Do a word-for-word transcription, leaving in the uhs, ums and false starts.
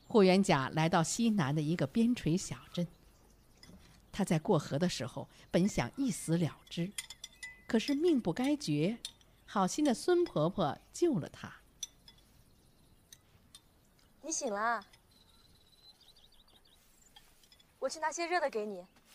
霍元甲来到西南的一个边陲小镇。他在过河的时候，本想一死了之，可是命不该绝，好心的孙婆婆救了他。 你醒了啊？我去拿些热的给你。